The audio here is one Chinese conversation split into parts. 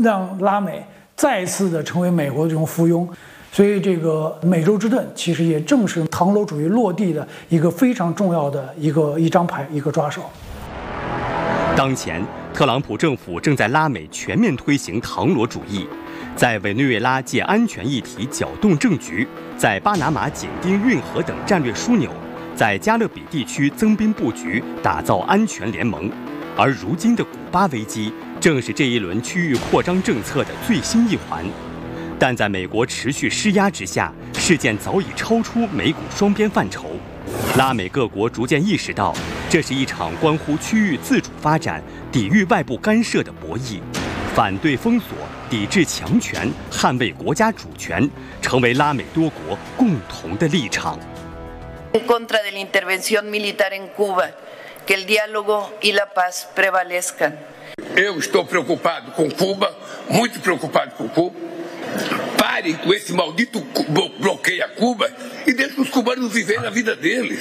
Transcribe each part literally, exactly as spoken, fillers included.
让拉美再次的成为美国的这种附庸。所以，这个美洲之盾其实也正是唐罗主义落地的一个非常重要的一个一张牌，一个抓手。 当前，特朗普政府正在拉美全面推行唐罗主义，在委内瑞拉借安全议题搅动政局，在巴拿马紧盯运河等战略枢纽，在加勒比地区增兵布局，打造安全联盟。而如今的古巴危机，正是这一轮区域扩张政策的最新一环。但在美国持续施压之下，事件早已超出美古双边范畴。拉美各国逐渐意识到，这是一场关乎区域自主发展、抵御外部干涉的博弈。反对封锁、抵制强权、捍卫国家主权，成为拉美多国共同的立场。 En contra de la intervención militar en Cuba, que el diálogo y la paz prevalezcan. Eu estou preocupado com Cuba, muito preocupado com Cuba. Parem com esse maldito bloqueio a Cuba e deixem os cubanos viverem a vida deles.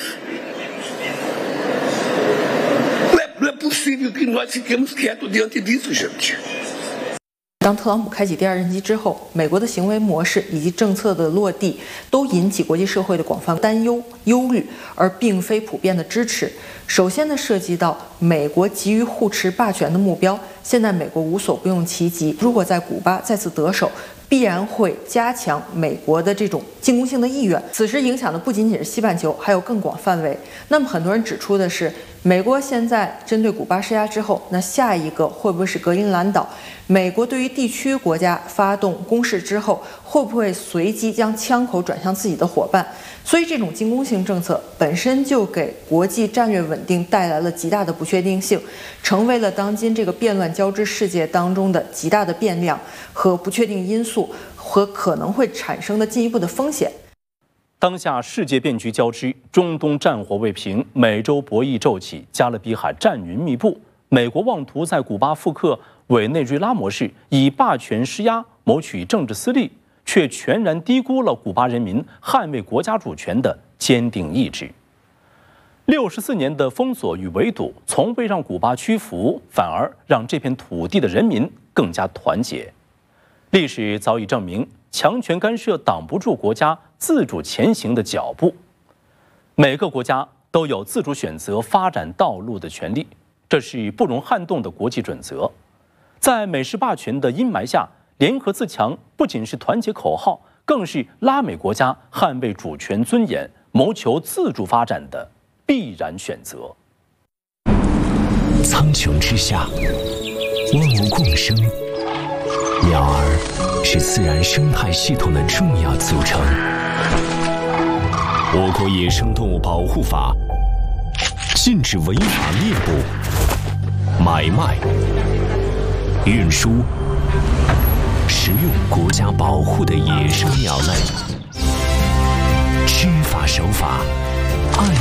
Não é, não é possível que nós fiquemos quietos diante disso, gente. 当特朗普开启第二任期之后，美国的行为模式以及政策的落地都引起国际社会的广泛担忧、忧虑，而并非普遍的支持。首先呢，涉及到美国急于护持霸权的目标，现在美国无所不用其极。如果在古巴再次得手，必然会加强美国的这种进攻性的意愿。此时影响的不仅仅是西半球，还有更广范围。那么很多人指出的是，美国现在针对古巴施压之后，那下一个会不会是格陵兰岛？美国对于地区国家发动攻势之后，会不会随即将枪口转向自己的伙伴？所以这种进攻性政策本身就给国际战略稳定带来了极大的不确定性，成为了当今这个变乱交织世界当中的极大的变量和不确定因素和可能会产生的进一步的风险。 当下世界变局交织，中东战火未平，美洲博弈骤起，加勒比海战云密布。美国妄图在古巴复刻委内瑞拉模式，以霸权施压谋取政治私利，却全然低估了古巴人民捍卫国家主权的坚定意志。六十四年的封锁与围堵，从未让古巴屈服，反而让这片土地的人民更加团结。历史早已证明，强权干涉挡不住国家自主前行的脚步。每个国家都有自主选择发展道路的权利，这是不容撼动的国际准则。在美式霸权的阴霾下，联合自强不仅是团结口号，更是拉美国家捍卫主权尊严、谋求自主发展的必然选择。 苍穹之下，万物共生，鸟儿是自然生态系统的重要组成。我国野生动物保护法禁止违法猎捕、买卖、运输、食用国家保护的野生鸟类，知法守法，爱